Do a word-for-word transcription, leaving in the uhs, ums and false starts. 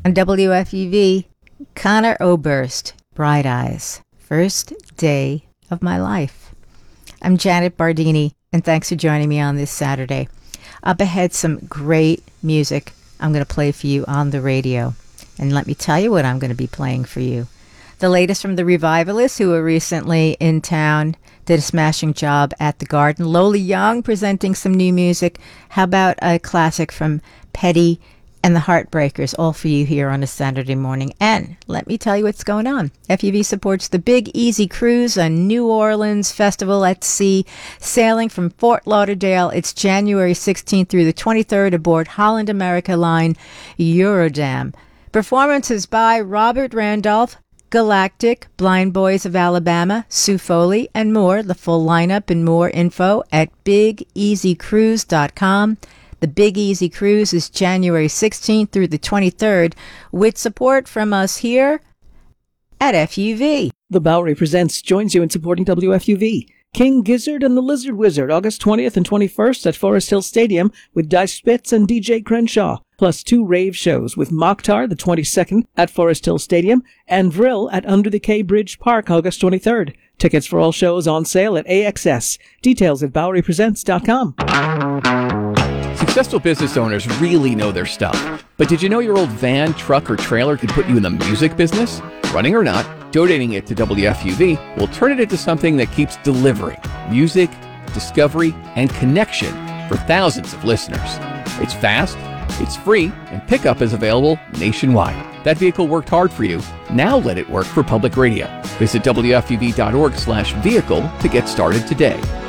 On W F U V, Conor Oberst, Bright Eyes, First Day of My Life. I'm Janet Bardini, and thanks for joining me on this Saturday. Up ahead, some great music I'm going to play for you on the radio. And let me tell you what I'm going to be playing for you. The latest from the Revivalists, who were recently in town, did a smashing job at the Garden. Loli Young presenting some new music. How about a classic from Petty and the Heartbreakers, all for you here on a Saturday morning. And let me tell you what's going on. F U V supports the Big Easy Cruise, a New Orleans festival at sea, sailing from Fort Lauderdale. It's January sixteenth through the twenty-third aboard Holland America Line Eurodam. Performances by Robert Randolph, Galactic, Blind Boys of Alabama, Sue Foley, and more. The full lineup and more info at big easy cruise dot com. The Big Easy Cruise is January sixteenth through the twenty-third, with support from us here at F U V. The Bowery Presents joins you in supporting W F U V. King Gizzard and the Lizard Wizard, August twentieth and twenty-first at Forest Hill Stadium with Dice Spitz and D J Crenshaw, plus two rave shows with Mokhtar the twenty-second at Forest Hill Stadium and Vril at Under the K Bridge Park, August twenty-third. Tickets for all shows on sale at A X S. Details at bowery presents dot com. Successful business owners really know their stuff. But did you know your old van, truck, or trailer could put you in the music business? Running or not, donating it to W F U V will turn it into something that keeps delivering music, discovery, and connection for thousands of listeners. It's fast, it's free, and pickup is available nationwide. That vehicle worked hard for you. Now let it work for public radio. Visit W F U V dot org slash vehicle to get started today.